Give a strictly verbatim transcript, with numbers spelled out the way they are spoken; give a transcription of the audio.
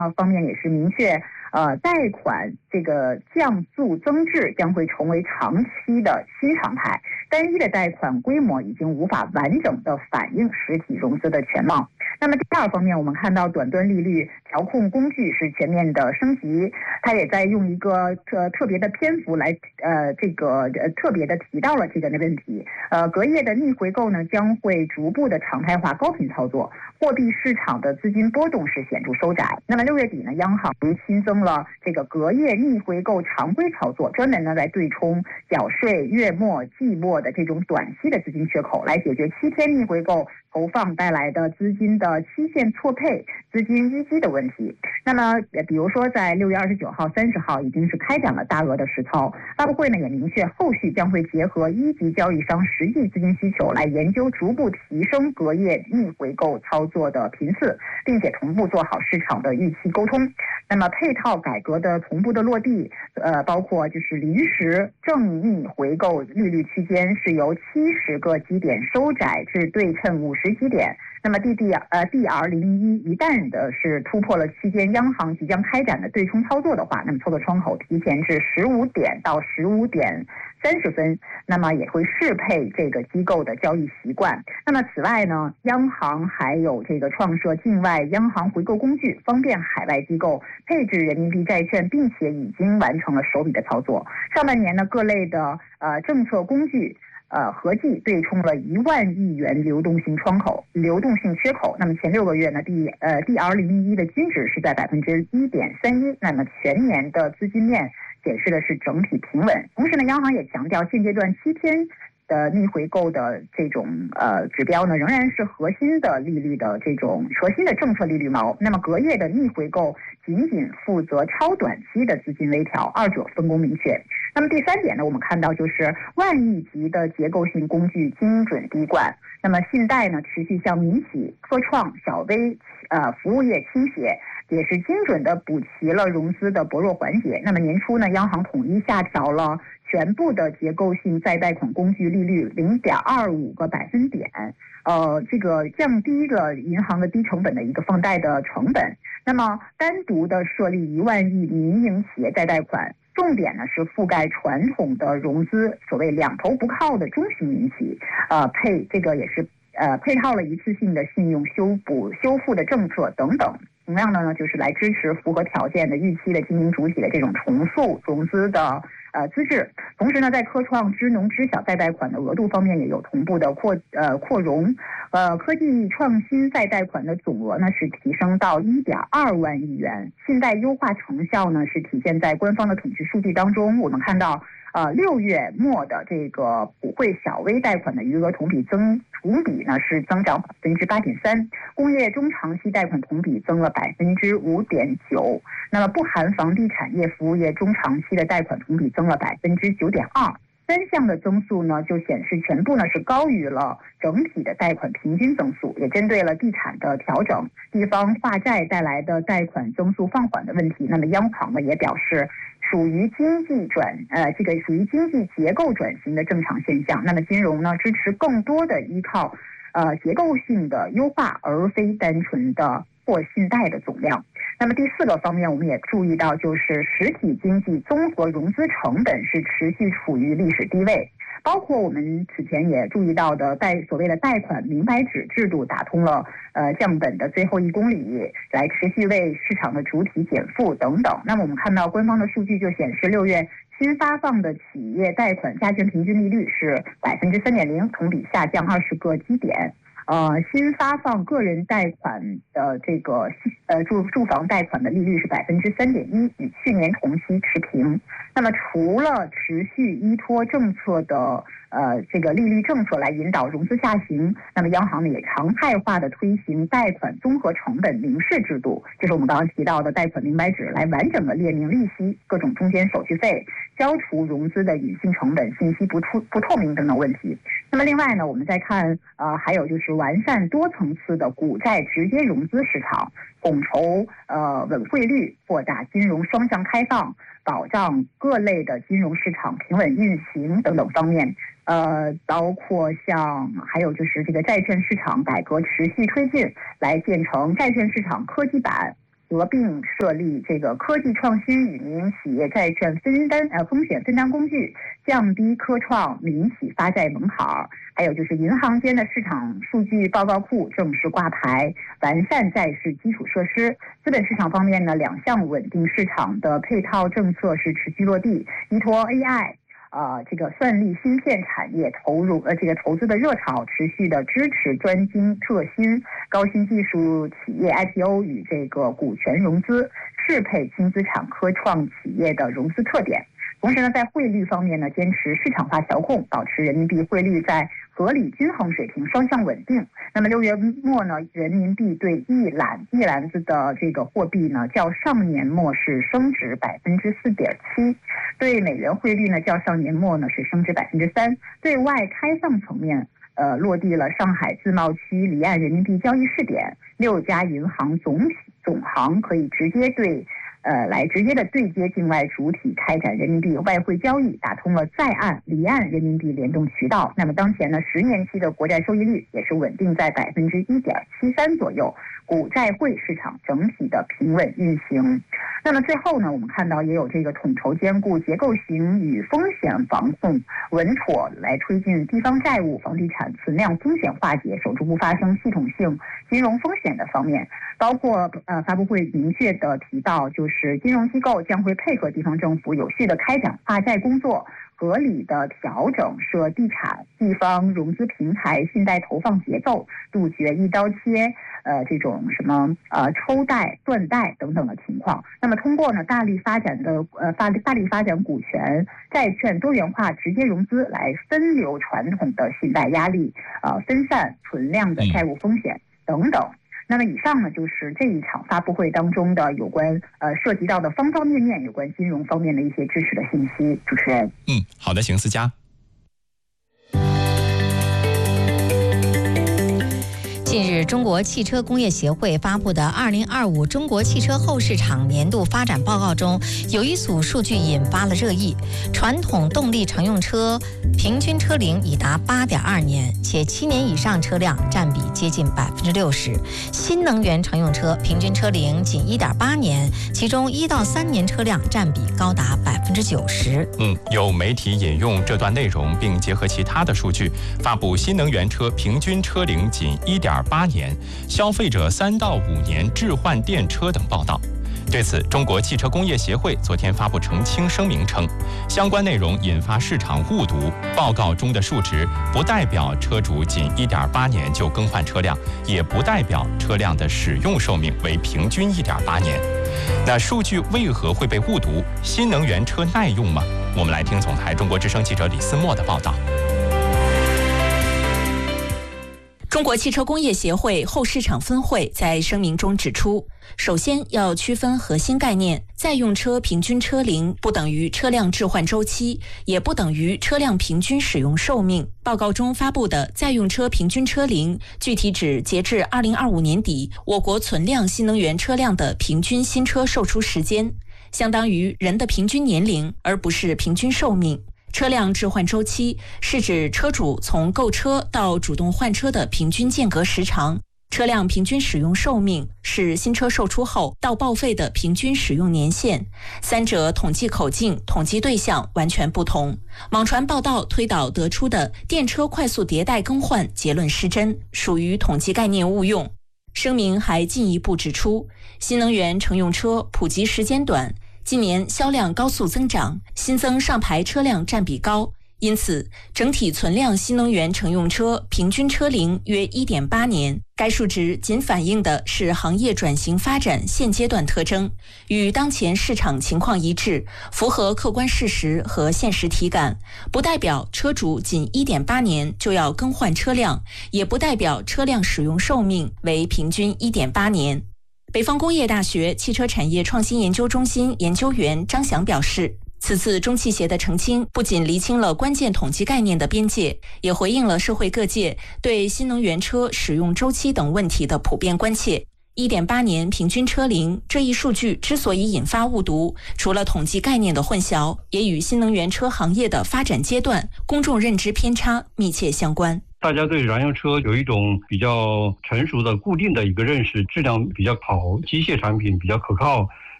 方面也是明确，呃，贷款这个降速增质将会成为长期的新常态。单一的贷款规模已经无法完整的反映实体融资的全貌。那么第二方面，我们看到短端利率调控工具是全面的升级，它也在用一个特特别的篇幅来呃这个呃特别的提到了这个的问题。呃，隔夜的逆回购呢将会逐步的常态化高频操作，货币市场的资金波动是显著收窄。那么六月底呢，央行新增了这个隔夜逆回购常规操作，专门呢来对冲缴税月末季末的这种短期的资金缺口，来解决七天逆回购投放带来的资金的期限错配、资金淤积的问题。那么，比如说在六月二十九号、三十号已经是开展了大额的实操，发布会呢也明确，后续将会结合一级交易商实际资金需求来研究逐步提升隔夜逆回购操作的频次，并且同步做好市场的预期沟通。那么配套改革的同步的落地，呃，包括就是临时正逆回购利率区间是由七十个基点收窄至对称五十基点。那么 D D 呃 D R 零零一一旦的是突破了区间，央行即将开展的对冲操作的话，那么操作窗口提前至十五点到十五点三十分，那么也会适配这个机构的交易习惯。那么此外呢，央行还有这个创设境外央行回购工具，方便海外机构配置人民币债券，并且已经完成了首笔的操作。上半年呢，各类的呃政策工具。呃，合计对冲了一万亿元流动性窗口、流动性缺口。那么前六个月呢，D 呃 D R 零零一的均值是在百分之一点三一。那么全年的资金面显示的是整体平稳。同时呢，央行也强调，现阶段七天的逆回购的这种呃指标呢，仍然是核心的利率的这种核心的政策利率锚。那么隔夜的逆回购仅仅负责超短期的资金微调，二者分工明确。那么第三点呢，我们看到就是万亿级的结构性工具精准滴灌。那么信贷呢，持续向民企、科创、小微呃服务业倾斜，也是精准的补齐了融资的薄弱环节。那么年初呢，央行统一下调了全部的结构性再贷款工具利率零点二五个百分点，呃，这个降低了银行的低成本的一个放贷的成本。那么单独的设立一万亿民营企业再贷款。重点呢是覆盖传统的融资，所谓两头不靠的中型民企，呃，配这个也是呃配套了一次性的信用修补修复的政策等等。同样的呢，就是来支持符合条件的预期的经营主体的这种重塑融资的呃资质。同时呢，在科创、支农、知小再贷款的额度方面也有同步的扩呃扩容。呃，科技创新再贷款的总额呢是提升到一点二万亿元。信贷优化成效呢是体现在官方的统计数据当中。我们看到，呃，六月末的这个普惠小微贷款的余额同比增同比呢是增长百分之八点三，工业中长期贷款同比增了百分之五点九。那么不含房地产业、服务业中长期的贷款同比增了百分之九点二。三项的增速呢，就显示全部呢是高于了整体的贷款平均增速，也针对了地产的调整、地方化债带来的贷款增速放缓的问题。那么央行呢也表示，属于经济转呃这个属于经济结构转型的正常现象。那么金融呢支持更多的依靠呃结构性的优化，而非单纯的或信贷的总量。那么第四个方面，我们也注意到，就是实体经济综合融资成本是持续处于历史低位，包括我们此前也注意到的贷所谓的贷款明白纸制度打通了呃降本的最后一公里，来持续为市场的主体减负等等。那么我们看到官方的数据就显示，六月新发放的企业贷款加权平均利率是百分之三点零，同比下降二十个基点。呃，新发放个人贷款的这个呃住住房贷款的利率是百分之三点一，与去年同期持平。那么除了持续依托政策的呃这个利率政策来引导融资下行，那么央行呢也常态化的推行贷款综合成本明示制度，就是我们刚刚提到的贷款明白纸，来完整的列明利息、各种中间手续费，消除融资的隐性成本、信息不透不透明等等问题。那么另外呢，我们再看呃还有就是完善多层次的股债直接融资市场，统筹呃稳汇率，扩大金融双向开放，保障各类的金融市场平稳运行等等方面。呃，包括像还有就是这个债券市场改革持续推进，来建成债券市场科技版、 合并设立这个科技创新与民营企业债券分担呃风险分担工具，降低科创民企发债门槛。还有就是银行间的市场数据报告库正式挂牌，完善债市基础设施。资本市场方面呢，两项稳定市场的配套政策是持续落地，依托 A I。呃，这个算力芯片产业投入呃这个投资的热潮，持续的支持专精特新高新技术企业 I P O 与这个股权融资，适配轻资产科创企业的融资特点。同时呢，在汇率方面呢，坚持市场化调控，保持人民币汇率在合理均衡水平双向稳定。那么六月末呢，人民币对一篮一篮子的这个货币呢，较上年末是升值百分之四点七，对美元汇率呢，较上年末呢是升值百分之三。对外开放层面，呃，落地了上海自贸区离岸人民币交易试点，六家银行总体总行可以直接对。呃，来直接的对接境外主体开展人民币外汇交易，打通了在岸、离岸人民币联动渠道。那么当前呢，十年期的国债收益率也是稳定在百分之一点七三左右，股债汇市场整体的平稳运行。那么最后呢，我们看到也有这个统筹兼顾结构性与风险防控，稳妥来推进地方债务、房地产存量风险化解，守住不发生系统性金融风险的方面，包括呃发布会明确的提到，就是金融机构将会配合地方政府有序的开展发债工作，合理的调整涉地产地方融资平台信贷投放节奏，杜绝一刀切呃这种什么呃抽贷断贷等等的情况。那么通过呢大力发展的呃发大力发展股权债券多元化直接融资，来分流传统的信贷压力，呃分散存量的债务风险等等。那么以上呢，就是这一场发布会当中的有关呃涉及到的方方面面有关金融方面的一些支持的信息。主持人， 嗯，好的，邢思佳。 近日，中国汽车工业协会发布的二零二五中国汽车后市场年度发展报告中，有一组数据引发了热议：传统动力乘用车平均车龄已达八点二年，且七年以上车辆占比接近百分之六十；新能源乘用车平均车龄仅一点八年，其中一到三年车辆占比高达百分之九十。 嗯，有媒体引用这段内容，并结合其他的数据，发布新能源车平均车龄仅一点八年，消费者三到五年置换电车等报道。对此，中国汽车工业协会昨天发布澄清声明称，相关内容引发市场误读，报告中的数值不代表车主仅一点八年就更换车辆，也不代表车辆的使用寿命为平均一点八年。那数据为何会被误读？新能源车耐用吗？我们来听总台中国之声记者李思墨的报道。 中国汽车工业协会后市场分会在声明中指出，首先要区分核心概念，在用车平均车龄不等于车辆置换周期，也不等于车辆平均使用寿命。报告中发布的在用车平均车龄，具体指截至二零二五年底，我国存量新能源车辆的平均新车售出时间，相当于人的平均年龄，而不是平均寿命。车辆置换周期是指车主从购车到主动换车的平均间隔时长，车辆平均使用寿命是新车售出后到报废的平均使用年限，三者统计口径、统计对象完全不同。网传报道推导得出的电车快速迭代更换结论失真，属于统计概念误用。声明还进一步指出，新能源乘用车普及时间短，今年销量高速增长，新增上牌车辆占比高，因此整体存量新能源乘用车平均车龄约 一点八年。该数值仅反映的是行业转型发展现阶段特征，与当前市场情况一致，符合客观事实和现实体感，不代表车主仅 一点八年就要更换车辆，也不代表车辆使用寿命为平均 一点八年。北方工业大学汽车产业创新研究中心研究员张翔表示，此次中汽协的澄清不仅厘清了关键统计概念的边界，也回应了社会各界对新能源车使用周期等问题的普遍关切。一点八年平均车龄这一数据之所以引发误读，除了统计概念的混淆，也与新能源车行业的发展阶段、公众认知偏差密切相关。 大家对燃油车有一种比较成熟的固定的一个认识，质量比较好，机械产品比较可靠，